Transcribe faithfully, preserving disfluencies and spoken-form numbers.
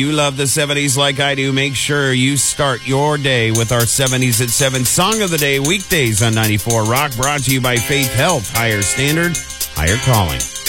You love the seventies like I do. Make sure you start your day with our seventies at seven Song of the Day weekdays on ninety-four Rock, brought to you by Faith Health. Higher standard, higher calling.